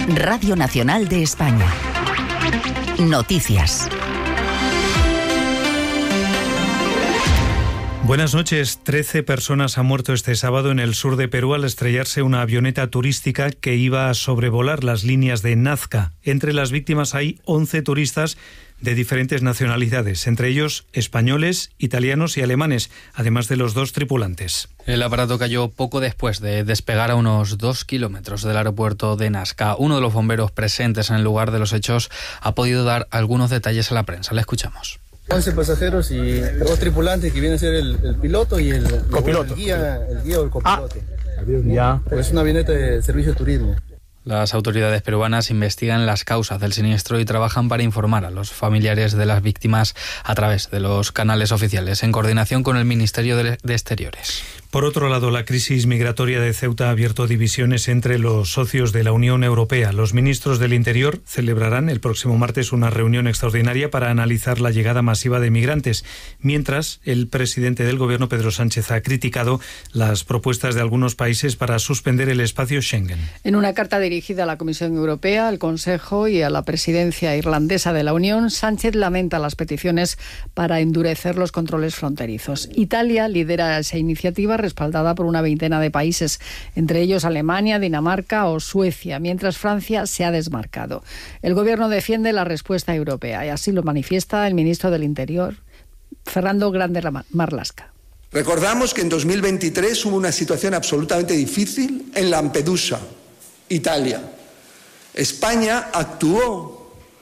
Radio Nacional de España. Noticias. Buenas noches. 13 personas han muerto este sábado en el sur de Perú al estrellarse una avioneta turística que iba a sobrevolar las líneas de Nazca. Entre las víctimas hay 11 turistas de diferentes nacionalidades, entre ellos españoles, italianos y alemanes, además de los 2 tripulantes. El aparato cayó poco después de despegar a unos 2 kilómetros del aeropuerto de Nazca. Uno de los bomberos presentes en el lugar de los hechos ha podido dar algunos detalles a la prensa. Le escuchamos. 11 pasajeros y 2 tripulantes, que viene a ser el piloto y el copiloto. El guía o el copilote. Pues es una avioneta de servicio de turismo. Las autoridades peruanas investigan las causas del siniestro y trabajan para informar a los familiares de las víctimas a través de los canales oficiales, en coordinación con el Ministerio de Exteriores. Por otro lado, la crisis migratoria de Ceuta ha abierto divisiones entre los socios de la Unión Europea. Los ministros del Interior celebrarán el próximo martes una reunión extraordinaria para analizar la llegada masiva de migrantes, mientras el presidente del Gobierno, Pedro Sánchez, ha criticado las propuestas de algunos países para suspender el espacio Schengen. En una carta dirigida a la Comisión Europea, al Consejo y a la presidencia irlandesa de la Unión, Sánchez lamenta las peticiones para endurecer los controles fronterizos. Italia lidera esa iniciativa, respaldada por una veintena de países, entre ellos Alemania, Dinamarca o Suecia, mientras Francia se ha desmarcado. El Gobierno defiende la respuesta europea y así lo manifiesta el ministro del Interior, Fernando Grande Marlaska. Recordamos que en 2023 hubo una situación absolutamente difícil en Lampedusa, Italia. España actuó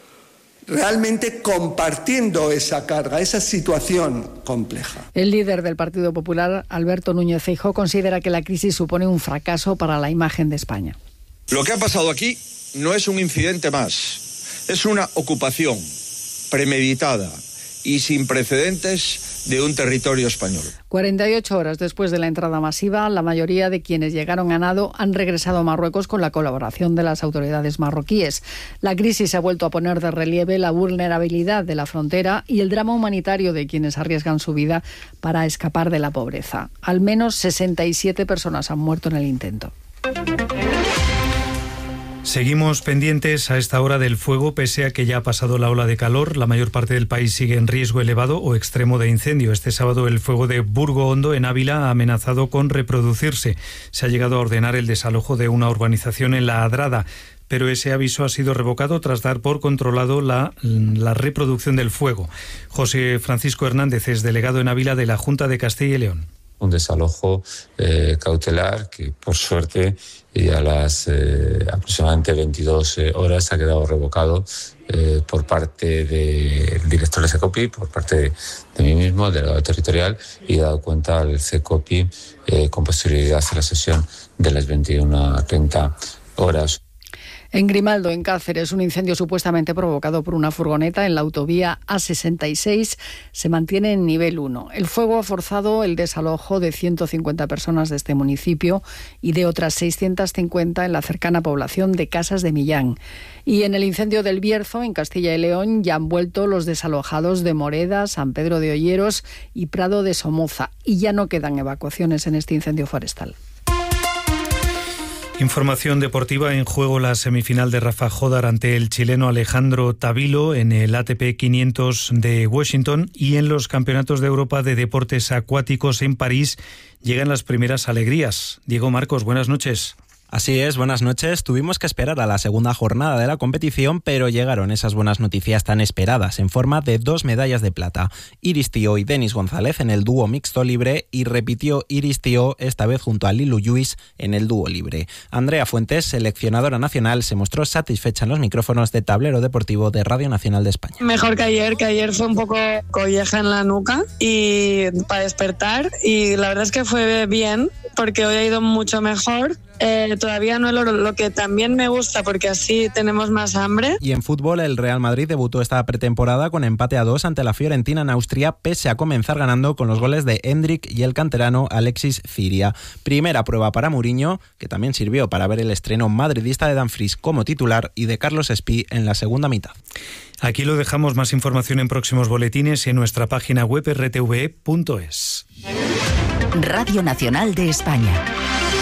realmente compartiendo esa carga, esa situación compleja. El líder del Partido Popular, Alberto Núñez Feijóo, considera que la crisis supone un fracaso para la imagen de España. Lo que ha pasado aquí no es un incidente más, es una ocupación premeditada y sin precedentes de un territorio español. 48 horas después de la entrada masiva, la mayoría de quienes llegaron a nado han regresado a Marruecos con la colaboración de las autoridades marroquíes. La crisis ha vuelto a poner de relieve la vulnerabilidad de la frontera y el drama humanitario de quienes arriesgan su vida para escapar de la pobreza. Al menos 67 personas han muerto en el intento. Seguimos pendientes a esta hora del fuego, pese a que ya ha pasado la ola de calor. La mayor parte del país sigue en riesgo elevado o extremo de incendio. Este sábado el fuego de Burgo Hondo, en Ávila, ha amenazado con reproducirse. Se ha llegado a ordenar el desalojo de una urbanización en La Adrada, pero ese aviso ha sido revocado tras dar por controlado la reproducción del fuego. José Francisco Hernández es delegado en Ávila de la Junta de Castilla y León. Un desalojo cautelar que, por suerte, y a las aproximadamente 22 horas ha quedado revocado por parte del director de CECOPI, por parte de mí mismo, delegado territorial, y he dado cuenta al CECOPI con posterioridad a la sesión de las 21:30 horas. En Grimaldo, en Cáceres, un incendio supuestamente provocado por una furgoneta en la autovía A66 se mantiene en nivel 1. El fuego ha forzado el desalojo de 150 personas de este municipio y de otras 650 en la cercana población de Casas de Millán. Y en el incendio del Bierzo, en Castilla y León, ya han vuelto los desalojados de Moreda, San Pedro de Olleros y Prado de Somoza. Y ya no quedan evacuaciones en este incendio forestal. Información deportiva: en juego la semifinal de Rafa Jodar ante el chileno Alejandro Tavilo en el ATP 500 de Washington, y en los campeonatos de Europa de deportes acuáticos en París llegan las primeras alegrías. Diego Marcos, buenas noches. Así es, buenas noches. Tuvimos que esperar a la segunda jornada de la competición, pero llegaron esas buenas noticias tan esperadas en forma de 2 medallas de plata. Iris Tío y Denis González en el dúo mixto libre, y repitió Iris Tío esta vez junto a Lilu Lluís en el dúo libre. Andrea Fuentes, seleccionadora nacional, se mostró satisfecha en los micrófonos de Tablero Deportivo de Radio Nacional de España. Mejor que ayer fue un poco colleja en la nuca y para despertar, y la verdad es que fue bien porque hoy ha ido mucho mejor. Todavía no es lo que también me gusta, porque así tenemos más hambre. Y en fútbol, el Real Madrid debutó esta pretemporada con empate a 2 ante la Fiorentina en Austria, pese a comenzar ganando con los goles de Hendrik y el canterano Alexis Ciria. Primera prueba para Mourinho, que también sirvió para ver el estreno madridista de Dumfries como titular y de Carlos Espí en la segunda mitad. Aquí lo dejamos. Más información en próximos boletines y en nuestra página web rtve.es. Radio Nacional de España.